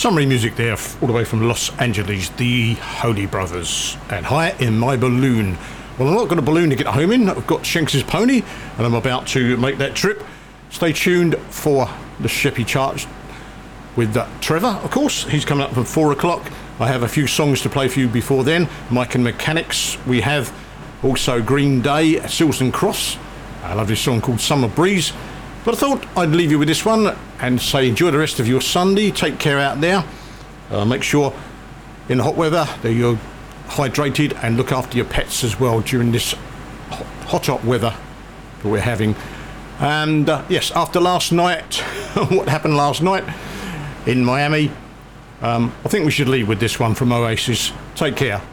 Summary music there, all the way from Los Angeles, the Holy Brothers, and High in My Balloon. Well, I've not got a balloon to get home in. I've got Shanks's pony, and I'm about to make that trip. Stay tuned for the Sheppy Chart with Trevor, of course. He's coming up from 4 o'clock. I have a few songs to play for you before then. Mike and Mechanics. We have also Green Day, Silson Cross, a lovely song called Summer Breeze. But I thought I'd leave you with this one and say enjoy the rest of your Sunday. Take care out there. Make sure in the hot weather that you're hydrated and look after your pets as well during this hot weather that we're having. And yes, after last night, what happened last night in Miami, I think we should leave with this one from Oasis. Take care.